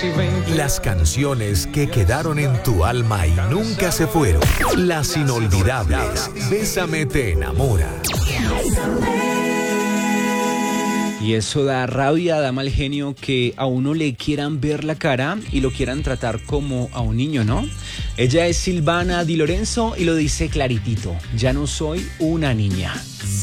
Las canciones que quedaron en tu alma y nunca se fueron. Las inolvidables. Bésame te enamora. Y eso da rabia, da mal genio que a uno le quieran ver la cara y lo quieran tratar como a un niño, ¿no? Ella es Silvana Di Lorenzo y lo dice claritito: ya no soy una niña.